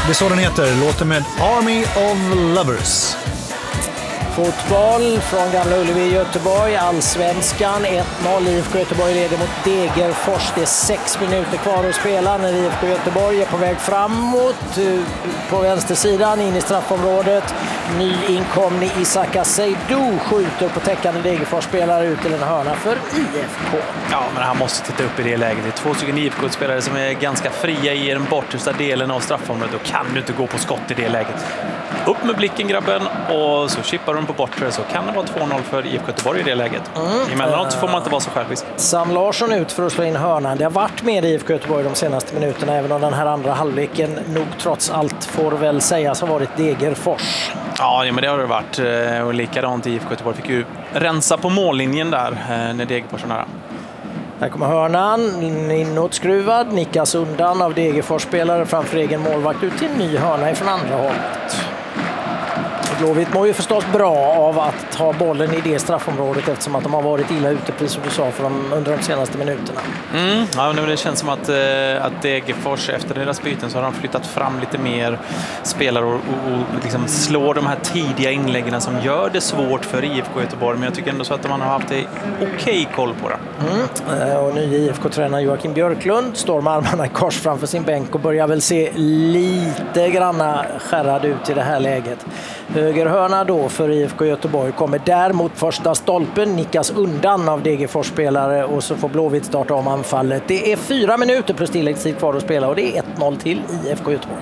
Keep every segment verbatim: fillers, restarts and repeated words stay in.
Det är så den heter, låter med Army of Lovers. Fotboll från Gamla Ullevi i Göteborg, Allsvenskan ett noll. I F K Göteborg leder mot Degerfors. Det är sex minuter kvar att spela när I F K Göteborg är på väg framåt på vänstersidan in i straffområdet. Nyinkomne Isaka Seydou skjuter på täckande Degerfors-spelare ut till en hörna för I F K. Ja, men han måste titta upp i det läget. Det är två stycken I F K-spelare som är ganska fria i den bortersta delen av straffområdet. Då kan du inte gå på skott i det läget. Upp med blicken, grabben, och så chippar de på bortre, så kan det vara två noll för I F K Göteborg i det läget. Mm. Emellanåt får man inte vara så självisk. Sam Larsson ut för att slå in hörnan. Det har varit med I F K Göteborg de senaste minuterna, även om den här andra halvleken nog trots allt får väl sägas ha varit Degerfors. Ja, men det har det varit. Och likadant I F K Göteborg fick ju rensa på mållinjen där när Degerfors var nära. Här kommer hörnan, inåtskruvad, nickas undan av Degerfors-spelare framför egen målvakt ut till en ny hörna ifrån andra hållet. Blåvitt mår ju förstås bra av att ha bollen i det straffområdet, eftersom att de har varit illa ute, precis som du sa, för dem under de senaste minuterna. Mm, ja, men det känns som att, eh, att Degerfors efter deras byten så har de flyttat fram lite mer spelare och, och, och liksom slår de här tidiga inläggen som gör det svårt för I F K Göteborg, men jag tycker ändå så att man har haft okej okay koll på det. Mm. Och ny I F K-tränare Joakim Björklund står med armarna i kors framför sin bänk och börjar väl se lite granna skärrad ut i det här läget. Högerhörna då för I F K Göteborg kommer där mot första stolpen, nickas undan av Degerfors-spelare och så får Blåvitt starta om anfallet. Det är fyra minuter plus tilläggstid kvar att spela och det är ett noll till I F K Göteborg.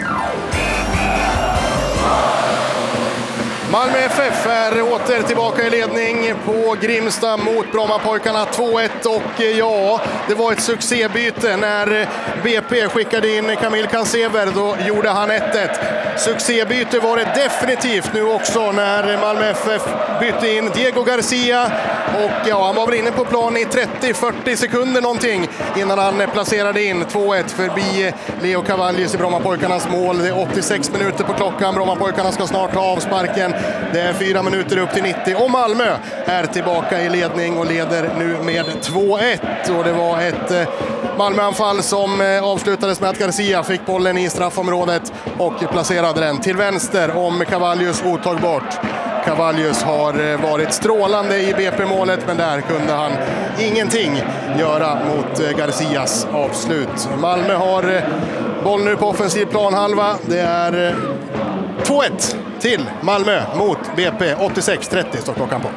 Malmö F F är åter tillbaka i ledning på Grimsta mot Brommapojkarna två ett, och ja, det var ett succébyte när B P skickade in Kamil Kansever, då gjorde han ett ett. Succébyte var det definitivt nu också när Malmö F F bytte in Diego Garcia, och ja, han var väl inne på plan i trettio till fyrtio sekunder någonting innan han placerade in två ett förbi Leo Cavallius i Brommapojkarnas mål. Det är åttiosex minuter på klockan, Brommapojkarna ska snart ta avsparken. Det är fyra minuter upp till nittio och Malmö är tillbaka i ledning och leder nu med två ett. Och det var ett Malmöanfall som avslutades med att Garcia fick bollen i straffområdet och placerade den till vänster om Cavallius otagbart. Cavallius har varit strålande i B P-målet, men där kunde han ingenting göra mot Garcias avslut. Malmö har boll nu på offensiv planhalva. Det är två ett till Malmö mot B P. åttiosex trettio står klockan på.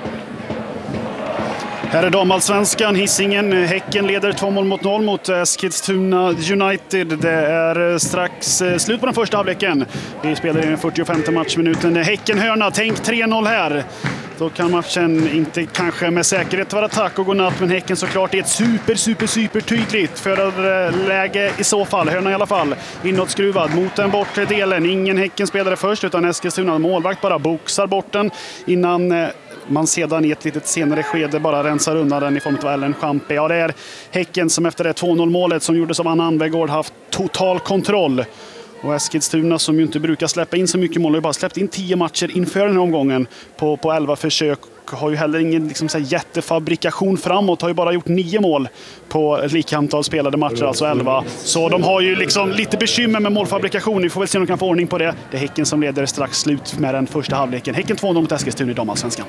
Här är damallsvenskan, Hisingen. Häcken leder två mål mot noll mot Eskilstuna United. Det är strax slut på den första halvleken. Vi spelar i den fyrtiofemte matchminuten. Häcken hörna, tänk tre noll här. Då kan matchen inte kanske med säkerhet vara tack och godnatt, men Häcken såklart är ett super, super, super tydligt förarläge i så fall. Hörna i alla fall inåtskruvad mot den bortre delen. Ingen Häcken spelare först, utan Eskilstuna målvakt bara boxar bort den innan man sedan i ett litet senare skede bara rensar undan den i form av Ellen Champe. Ja, det är Häcken som efter det två noll målet som gjordes av Anna Anvegård haft total kontroll. Och Eskilstuna, som ju inte brukar släppa in så mycket mål, har ju bara släppt in tio matcher inför den här omgången på, på elva försök. Har ju heller ingen liksom, så här, jättefabrikation framåt, har ju bara gjort nio mål på ett lika antal spelade matcher, alltså elva. Så de har ju liksom lite bekymmer med målfabrikation. Vi får väl se om de kan få ordning på det. Det är Häcken som leder strax slut med den första halvleken. Häcken två noll mot Eskilstuna i damallsvenskan.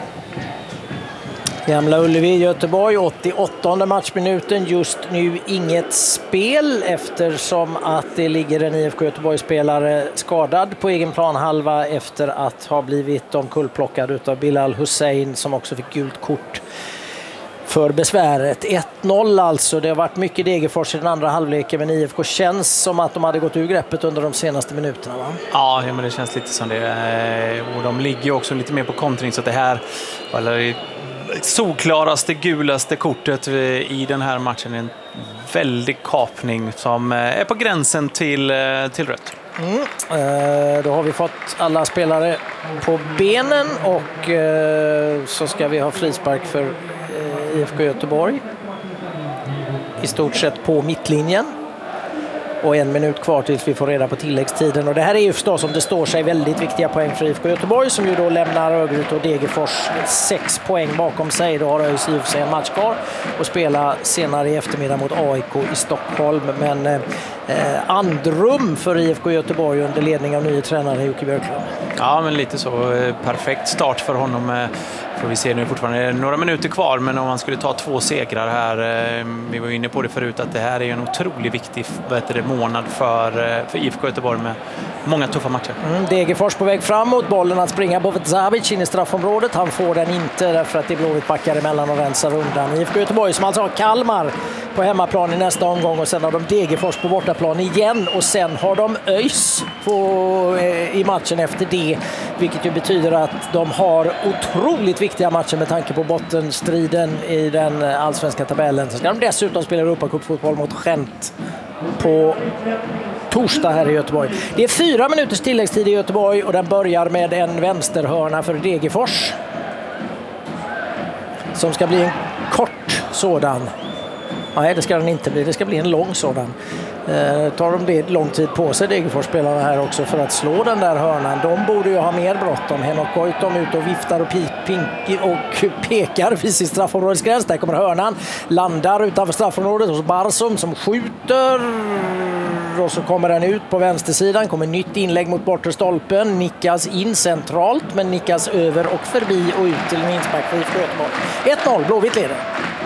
Gamla Ullevi, Göteborg, åttioåttonde matchminuten. Just nu inget spel eftersom att det ligger en I F K Göteborg-spelare skadad på egen planhalva efter att ha blivit omkullplockad av Bilal Hussein, som också fick gult kort för besväret. ett noll alltså. Det har varit mycket Degerfors i den andra halvleken, men I F K känns som att de hade gått ur greppet under de senaste minuterna, va? Ja, men det känns lite som det. Och de ligger ju också lite mer på kontring, så att det här eller solklaraste, gulaste kortet i den här matchen är en väldig kapning som är på gränsen till, till rött. Mm. Eh, då har vi fått alla spelare på benen och eh, så ska vi ha frispark för eh, I F K Göteborg. I stort sett på mittlinjen. och en minut kvar tills vi får reda på tilläggstiden. Och det här är ju förstås, som det står sig, väldigt viktiga poäng för I F K Göteborg, som ju då lämnar Örgryte och Degerfors sex poäng bakom sig. Då har ÖIS i och för sig en match kvar och spela senare i eftermiddag mot A I K i Stockholm. Men eh, andrum för I F K Göteborg under ledning av nye tränare Jocke Björklund. Ja, men lite så. Perfekt start för honom. Får vi se, nu fortfarande några minuter kvar, men om man skulle ta två segrar här, vi var inne på det förut, att det här är en otroligt viktig bättre månad för, för I F K Göteborg med många tuffa matcher. Mm, Degerfors på väg framåt, bollen att springa på Zabic in i straffområdet. Han får den inte därför att det är Blåvitt backar emellan och rensar undan. I F K Göteborg som alltså har Kalmar på hemmaplan i nästa omgång, och sen har de Degerfors på bortaplan igen, och sen har de ÖIS på, eh, i matchen efter det, vilket ju betyder att de har otroligt viktiga matcher med tanke på bottenstriden i den allsvenska tabellen. Så ska de dessutom spela Europacupfotboll mot Gent på torsdag här i Göteborg. Det är fyra minuters tilläggstid i Göteborg och den börjar med en vänsterhörna för Degerfors som ska bli en kort sådan. Nej, det ska den inte bli. Det ska bli en lång sådan. Eh, tar de det lång tid på sig, Degerfors-spelarna här också, för att slå den där hörnan. De borde ju ha mer bråttom. Henok Goitom ut och viftar och, pink och pekar vid sin straffområdesgräns. Där kommer hörnan. Landar utanför straffområdet hos Barsum som skjuter. Och så kommer den ut på vänstersidan. Kommer nytt inlägg mot bortre stolpen. Nickas in centralt, men nickas över och förbi och ut till en inspark för I F K Göteborg. ett noll, Blåvitt leder.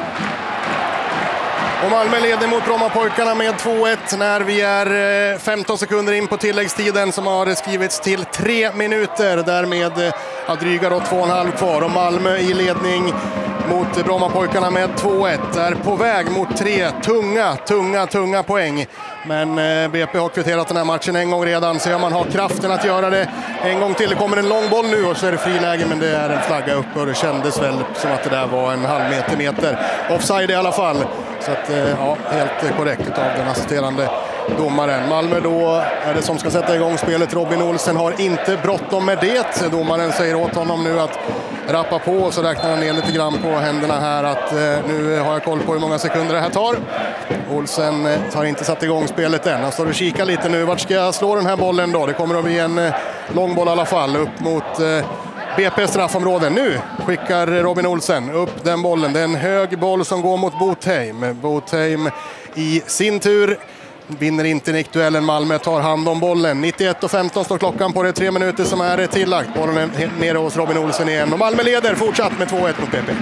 Och Malmö leder mot Brommapojkarna med två ett när vi är femton sekunder in på tilläggstiden som har skrivits till tre minuter. Därmed har dryga då två och en halv kvar, och Malmö i ledning mot Brommapojkarna med två ett är på väg mot tre tunga, tunga, tunga poäng. Men B P har kvitterat den här matchen en gång redan, så man har kraften att göra det en gång till. Det kommer en lång boll nu och så är det friläge, men det är en flagga upp och det kändes väl som att det där var en halv meter meter. Offside i alla fall. Så att, ja, helt korrekt av den assisterande domaren. Malmö då är det som ska sätta igång spelet. Robin Olsen har inte bråttom med det. Domaren säger åt honom nu att rappa på, och så räknar han ner lite grann på händerna här att nu har jag koll på hur många sekunder det här tar. Olsen har inte satt igång spelet än. Han står och kikar lite nu. Vart ska jag slå den här bollen då? Det kommer att bli en lång boll i alla fall upp mot B P straffområden. Nu skickar Robin Olsen upp den bollen. Det är en hög boll som går mot Botheim. Botheim i sin tur vinner inte nickduellen. Malmö tar hand om bollen. nittioett och femton står klockan på det. Tre minuter som är tillagt. Bollen är nere hos Robin Olsen igen. Och Malmö leder fortsatt med två ett mot B P.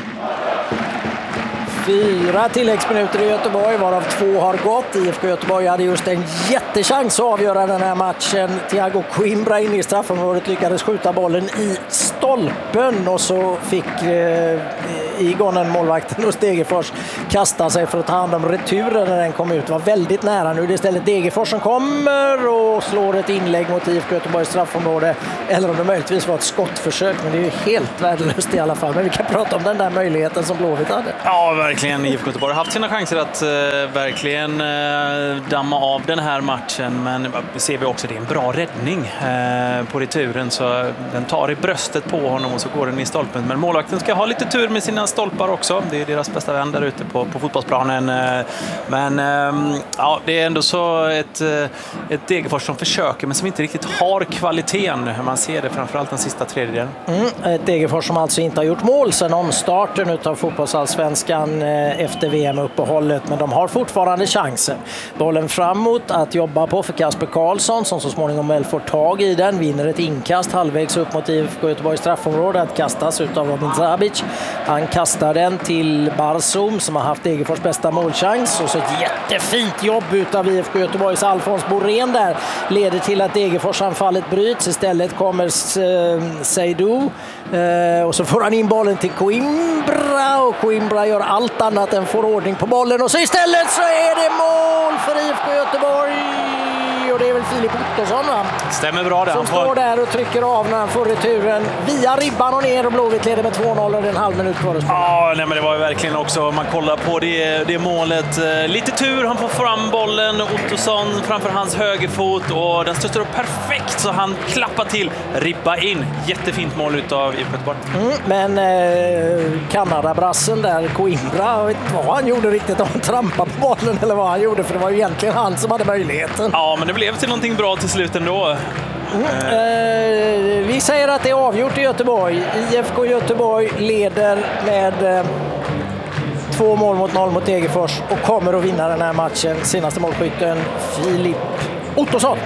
Fyra tilläggsminuter i Göteborg, varav två har gått. I F K Göteborg hade just en jättechans att avgöra den här matchen. Thiago Coimbra in i straffområdet lyckades skjuta bollen i stolpen, och så fick eh, Igonen, målvakten hos Degerfors, kasta sig för att ta hand om returen när den kom ut. Det var väldigt nära. Nu är det istället Degerfors som kommer och slår ett inlägg mot I F K Göteborgs straffområde. Eller om det möjligtvis var ett skottförsök, men det är ju helt värdelöst i alla fall. Men vi kan prata om den där möjligheten som Blåvitt hade. Ja, verkligen. I F K Göteborg har haft sina chanser att uh, verkligen uh, damma av den här matchen, men uh, ser vi också det är en bra räddning uh, på returen, så den tar i bröstet på honom och så går den i stolpen. Men målvakten ska ha lite tur med sina stolpar också. Det är deras bästa vän där ute på, på fotbollsplanen. Uh, men uh, ja, det är ändå så ett, uh, ett Degerfors som försöker, men som inte riktigt har kvaliteten. Man ser det framförallt den sista tredjedelen. Mm, ett Degerfors som alltså inte har gjort mål sedan omstarten utav fotbollsallsvenskan efter V M-uppehållet, men de har fortfarande chansen. Bollen framåt att jobba på för Kasper Karlsson, som så småningom väl får tag i den, vinner ett inkast halvvägs upp mot I F K Göteborgs straffområde, att kastas utav Robin Zabic. Han kastar den till Barsum som har haft Degerfors bästa målchans, och så ett jättefint jobb utav I F K Göteborgs Alfons Borén där leder till att Degerfors anfallet bryts. Istället kommer eh, Seydou eh, och så får han in bollen till Coimbra, och Coimbra gör allt annat än får ordning på bollen, och så istället så är det mål för I F K Göteborg. Göteborg och det är väl Filip Ottosson, va? Stämmer bra det. Som Han står får... där och trycker av när han får returen via ribban och ner och Blåvitt leder med två noll och det är en halv minut kvar. Ja, nej, men det var ju verkligen också, om man kollar på det, det målet, lite tur, han får fram bollen, Ottosson framför hans högerfot och den stöter upp perfekt så han klappar till, ribba in. Jättefint mål utav I F K Göteborg. Mm, men eh, Kanadabrassen där, Coimbra, jag vet inte vad han gjorde riktigt, om han trampade på bollen eller vad han gjorde, för det var ju egentligen han som hade möjligheten. Ja, men det blev till någonting bra till slut ändå. Mm. Eh, vi säger att det är avgjort i Göteborg. I F K Göteborg leder med eh, två mål mot noll mot Degerfors och kommer att vinna den här matchen. Senaste målskytten Filip Ottosson.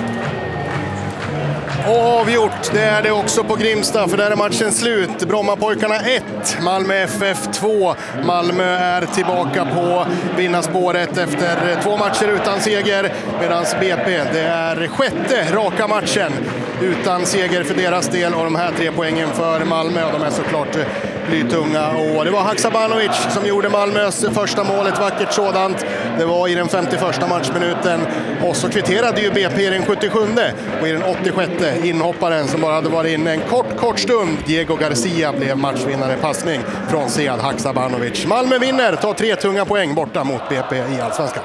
Avgjort, det är det också på Grimsta, för där är matchen slut. Brommapojkarna ett, Malmö F F två. Malmö är tillbaka på vinnarspåret efter två matcher utan seger, medan B P, det är sjätte raka matchen utan seger för deras del, och de här tre poängen för Malmö, och de är såklart blytunga. Och det var Haksabanovic som gjorde Malmös första målet, vackert sådant. Det var i den femtioförsta matchminuten, och så kvitterade ju B P i den sjuttiosjunde, och i den åttiosjätte inhopparen som bara hade varit inne en kort, kort stund, Diego Garcia, blev matchvinnare, passning från Sead Haksabanovic. Malmö vinner, tar tre tunga poäng borta mot B P i Allsvenskan.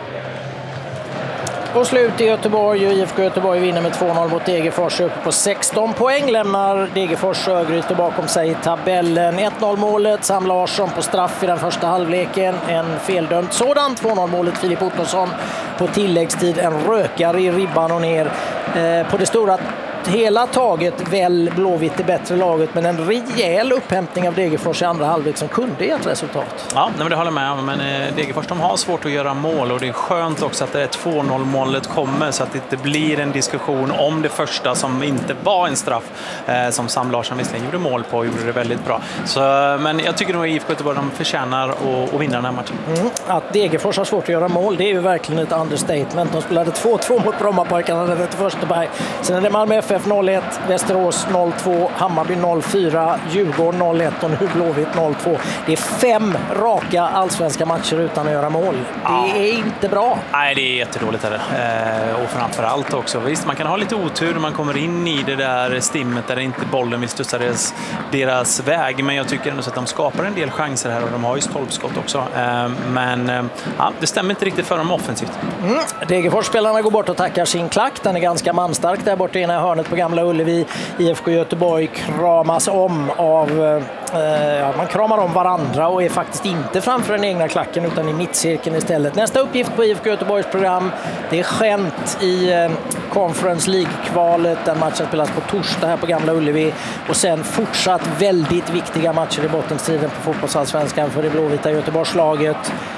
Och slut i Göteborg, och I F K Göteborg vinner med två noll mot Degerfors, uppe på sexton poäng, lämnar Degerfors Örgryte bakom sig i tabellen. ett noll målet, Sam Larsson på straff i den första halvleken, en feldömd sådan. två noll målet Filip Ottosson på tilläggstid, en rökare i ribban och ner. Eh, på det stora hela taget väl Blåvitt det bättre laget, men en rejäl upphämtning av Degerfors i andra halvlek som kunde ge ett resultat. Ja, nej, men det håller med om, men eh, Degerfors, de har svårt att göra mål, och det är skönt också att det är två noll målet kommer, så att det inte blir en diskussion om det första som inte var en straff, eh, som Sam Larsson visserligen gjorde mål på och gjorde det väldigt bra. Så, men jag tycker nog att I F K Göteborg, de förtjänar att, att vinna den här matchen. Mm. Att Degerfors har svårt att göra mål, det är ju verkligen ett understatement. De spelade två två mot Brommapojkarna den första berg. Sen är det Malmö F F noll ett, Västerås noll två, Hammarby noll fyra, Djurgården noll ett och nu Blåvitt noll två. Det är fem raka allsvenska matcher utan att göra mål. Det Ja. är inte bra. Nej, det är jättedåligt. Är det. Eh, och framförallt också, visst, man kan ha lite otur när man kommer in i det där stimmet där inte bollen vill studsa deras, deras väg, men jag tycker ändå så att de skapar en del chanser här, och de har ju stolpskott också. Eh, men eh, ja, det stämmer inte riktigt för dem offensivt. Mm. Degerfors-spelarna går bort och tackar sin klack. Den är ganska manstark där borta i ena hörnet på Gamla Ullevi. I F K Göteborg kramas om av eh, ja, man kramar om varandra och är faktiskt inte framför den egna klacken utan i mittcirkeln istället. Nästa uppgift på I F K Göteborgs program, det är Gent i eh, Conference League-kvalet. Den matchen spelas på torsdag här på Gamla Ullevi, och sen fortsatt väldigt viktiga matcher i bottenstriden på fotbollsallsvenskan för det blåvita Göteborgslaget.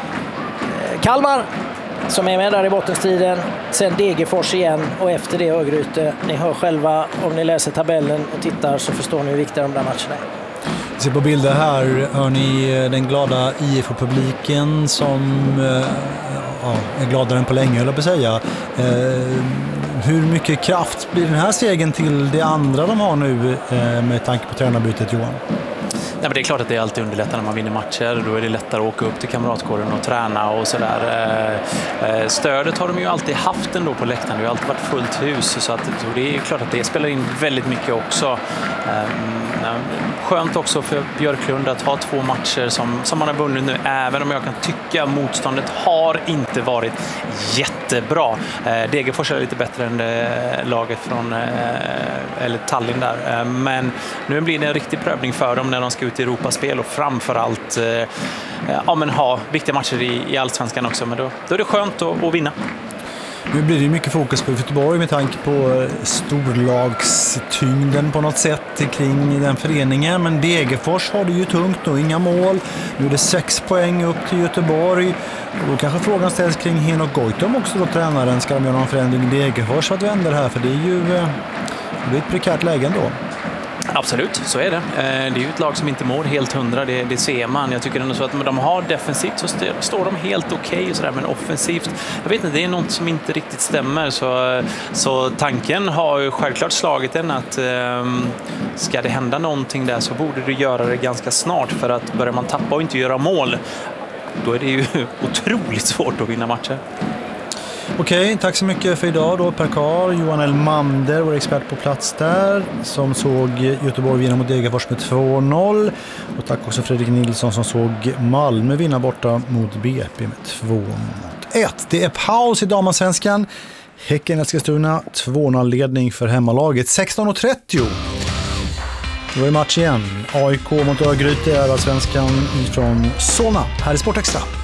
Eh, Kalmar som är med där i bottenstriden, sen Degerfors igen och efter det Örgryte. Ni hör själva, om ni läser tabellen och tittar så förstår ni hur viktiga de där matcherna är. Se på bilder här hör ni den glada I F K-publiken som ja, är gladare än på länge, höll jag på att säga. Eh, hur mycket kraft blir den här segern till det andra de har nu eh, med tanke på tränarbytet, Johan? Ja, men det är klart att det är alltid underlättar när man vinner matcher. Då är det lättare att åka upp till kamratkåren och träna och sådär. Stödet har de ju alltid haft ändå på läktaren. Det har ju alltid varit fullt hus. Så, att, så det är klart att det spelar in väldigt mycket också. Skönt också för Björklund att ha två matcher som, som man har vunnit nu. Även om jag kan tycka att motståndet har inte varit jättebra. Degerfors är lite bättre än laget från eller Tallinn där. Men nu blir det en riktig prövning för dem när de ska ut i Europaspel och framförallt eh, ja, men ha viktiga matcher i, i Allsvenskan också. Men då, då är det skönt att, att vinna. Nu blir det mycket fokus på Göteborg med tanke på storlagstyngden på något sätt kring den föreningen. Men Degerfors har det ju tungt och inga mål. Nu är det sex poäng upp till Göteborg. Och då kanske frågan ställs kring Henok Goitom också då, tränaren. Ska de göra någon förändring i Degerfors för att vända det här? För det är ju det är ett prekärt läge ändå. Absolut, så är det. Det är ju ett lag som inte mår helt hundra, det, det ser man. Jag tycker ändå så att de har defensivt så st- står de helt okej okay men offensivt, jag vet inte, det är något som inte riktigt stämmer. Så, så tanken har ju självklart slagit en att um, ska det hända någonting där så borde du göra det ganska snart, för att börjar man tappa och inte göra mål, då är det ju otroligt svårt att vinna matcher. Okej, tack så mycket för idag då Per Karl, Johan Elmander, vår expert på plats där, som såg Göteborg vinna mot Degerfors med två noll. Och tack också Fredrik Nilsson som såg Malmö vinna borta mot B P med två ett. Det är paus i damallsvenskan. Häcken Eskilstuna, två noll-ledning för hemmalaget. sexton trettio. Det var ju match igen. A I K mot Örgryte är allsvenskan ifrån Solna. Här är Sportextra.